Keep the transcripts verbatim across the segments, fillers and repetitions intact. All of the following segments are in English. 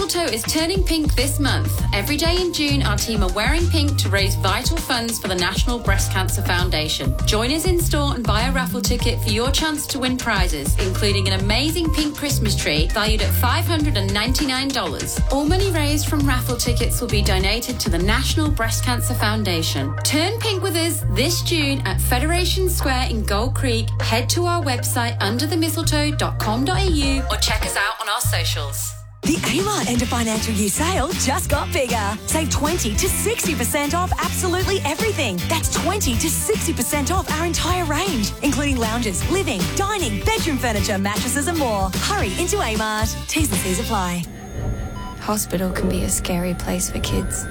Mistletoe is turning pink this month. Every day in June, our team are wearing pink to raise vital funds for the National Breast Cancer Foundation. Join us in store and buy a raffle ticket for your chance to win prizes, including an amazing pink Christmas tree valued at five hundred ninety-nine dollars. All money raised from raffle tickets will be donated to the National Breast Cancer Foundation. Turn pink with us this June at Federation Square in Gold Creek. Head to our website under the mistletoe dot com dot a u or check us out on our socials. The Amart end of financial year sale just got bigger. Save twenty to sixty percent off absolutely everything. That's twenty to sixty percent off our entire range, including lounges, living, dining, bedroom furniture, mattresses and more. Hurry into Amart. T's and C's apply. Hospital can be a scary place for kids.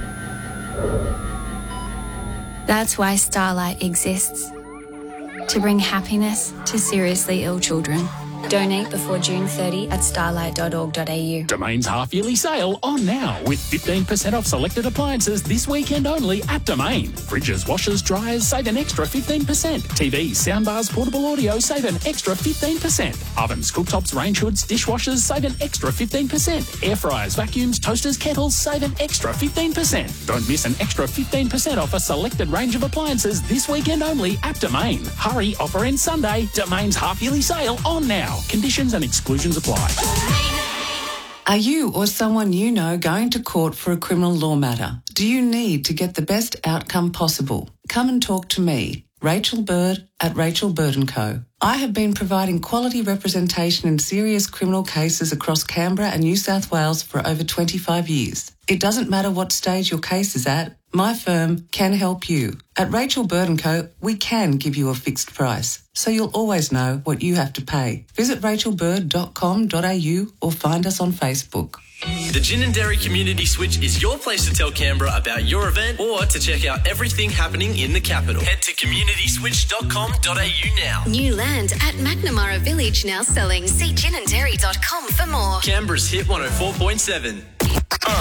That's why Starlight exists. To bring happiness to seriously ill children. Donate before June thirtieth at starlight dot org dot a u. Domain's half-yearly sale on now with fifteen percent off selected appliances this weekend only at Domain. Fridges, washers, dryers, save an extra fifteen percent. T Vs, soundbars, portable audio, save an extra fifteen percent. Ovens, cooktops, range hoods, dishwashers, save an extra fifteen percent. Air fryers, vacuums, toasters, kettles, save an extra fifteen percent. Don't miss an extra fifteen percent off a selected range of appliances this weekend only at Domain. Hurry, offer ends Sunday. Domain's half-yearly sale on now. Conditions and exclusions apply. Are you or someone you know going to court for a criminal law matter? Do you need to get the best outcome possible? Come and talk to me, Rachel Bird at Rachel Bird and Co. I have been providing quality representation in serious criminal cases across Canberra and New South Wales for over twenty-five years. It doesn't matter what stage your case is at, my firm can help you. At Rachel Bird and Co, we can give you a fixed price, so you'll always know what you have to pay. Visit rachel bird dot com dot a u or find us on Facebook. The Gin and Dairy Community Switch is your place to tell Canberra about your event or to check out everything happening in the capital. Head to community switch dot com dot a u now. New land at McNamara Village now selling. See gin and dairy dot com for more. Canberra's Hit one oh four point seven.